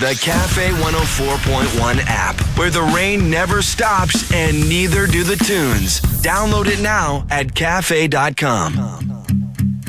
The Cafe 104.1 app, where the rain never stops and neither do the tunes. Download it now at cafe.com.